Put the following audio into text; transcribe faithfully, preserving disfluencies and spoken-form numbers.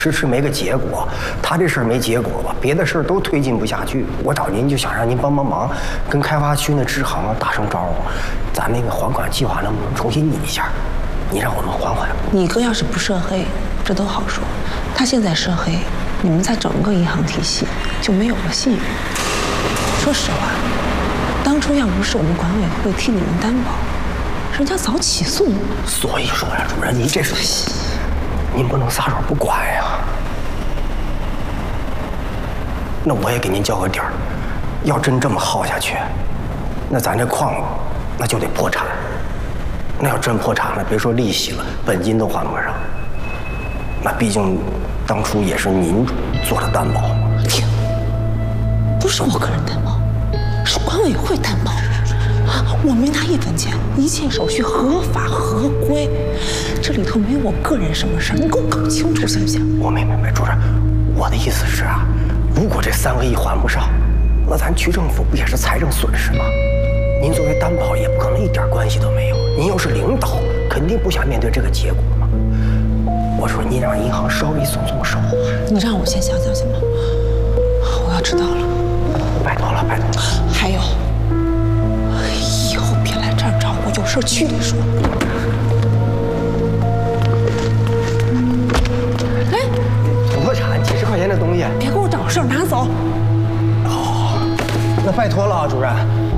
迟迟没个结果，他这事儿没结果吧，别的事儿都推进不下去。我找您就想让您帮帮忙，跟开发区那支行打声招呼，咱那个还款计划能不能重新拟一下？你让我们还还。 你哥要是不涉黑，这都好说；他现在涉黑，你们在整个银行体系就没有了信誉。说实话，当初要不是我们管委会替你们担保，人家早起诉你。 所以说呀，主任，您这是。您不能撒手不管呀！那我也给您交个底儿，要真这么耗下去，那咱这矿那就得破产。那要真破产了，别说利息了，本金都还不上。那毕竟当初也是您做的担保嘛。 天，不是我个人担保，是管委会担保。我没拿一分钱，一切手续合法合规，这里头没有我个人什么事儿，你给我搞清楚行不行？ 我明白明白，主任，我的意思是啊，如果这三个亿还不上，那咱区政府不也是财政损失吗？您作为担保也不可能一点关系都没有，您又是领导，肯定不想面对这个结果嘛。我说您让银行稍微松松手， 你让我先想想行吗？我要知道了， 拜托了，拜托了。 还有。有事区里说。哎， 土特产几十块钱的东西， 别给我找事儿，拿走。 哦，那拜托了啊，主任。